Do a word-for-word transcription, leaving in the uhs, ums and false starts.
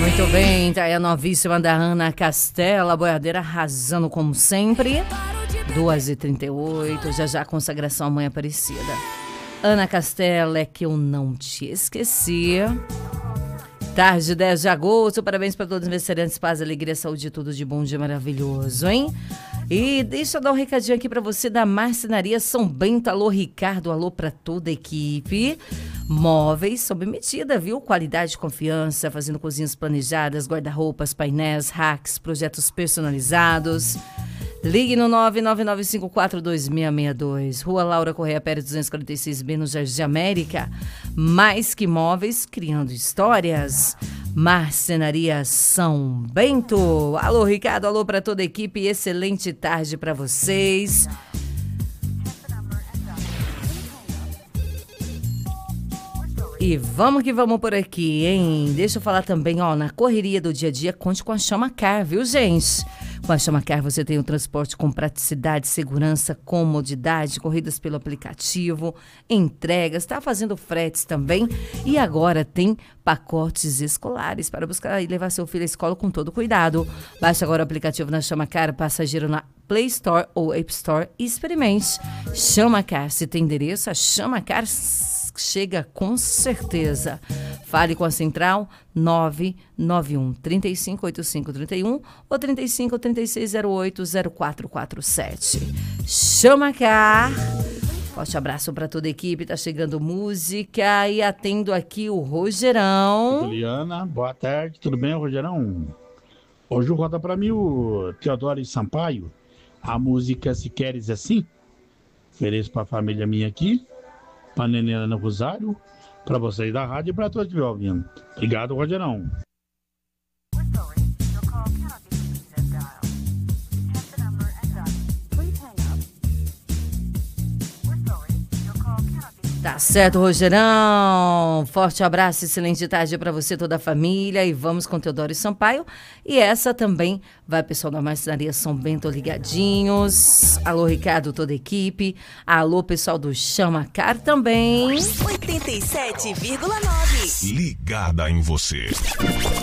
Muito bem, tá aí a novíssima da Ana Castela, boiadeira arrasando como sempre. duas e trinta e oito, já já consagração à Mãe Aparecida. Ana Castela, é que eu não te esqueci. Tarde, dez de agosto, parabéns para todos os aniversariantes, paz, alegria, saúde e tudo de bom, dia maravilhoso, hein? E deixa eu dar um recadinho aqui para você da Marcenaria São Bento. Alô, Ricardo, alô para toda a equipe. Móveis sob medida, viu? Qualidade e confiança, fazendo cozinhas planejadas, guarda-roupas, painéis, racks, projetos personalizados. Ligue no nove nove nove cinco quatro dois seis seis dois. Rua Laura Correia Pérez duzentos e quarenta e seis B, no Jardim América. Mais que móveis, criando histórias. Marcenaria São Bento. Alô, Ricardo, alô para toda a equipe. Excelente tarde para vocês. E vamos que vamos por aqui, hein? Deixa eu falar também, ó, na correria do dia a dia, conte com a Chama Car, viu, gente? Com a Chama Car você tem o transporte com praticidade, segurança, comodidade, corridas pelo aplicativo, entregas, tá fazendo fretes também. E agora tem pacotes escolares para buscar e levar seu filho à escola com todo cuidado. Baixe agora o aplicativo na Chama Car, passageiro na Play Store ou App Store e experimente. Chama Car, se tem endereço, a Chama Car chega com certeza. Fale com a central nove nove um, três cinco oito cinco três um ou trinta e cinco, trinta e seis zero oito, zero quatro quatro sete. Chama cá. Forte abraço para toda a equipe. Tá chegando música e atendo aqui o Rogerão. Juliana, boa tarde. Tudo bem, Rogerão? Hoje roda para mim o Teodoro Sampaio. A música Se Queres Assim. Ofereço para a família minha aqui. Para a neném Ana Rosário, para vocês da rádio e para todos que estão ouvindo. Obrigado, Rogerão. Tá certo, Rogerão. Forte abraço, excelente tarde para você, toda a família. E vamos com Teodoro Sampaio. E essa também vai, pessoal da Marcenaria São Bento, ligadinhos. Alô, Ricardo, toda a equipe. Alô, pessoal do Chama Car também. oitenta e sete vírgula nove. Ligada em você.